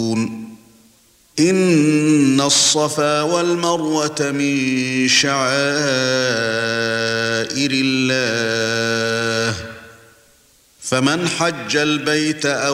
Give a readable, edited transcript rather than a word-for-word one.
إن الصفا والمروة من شعائر الله فمن حج البيت أو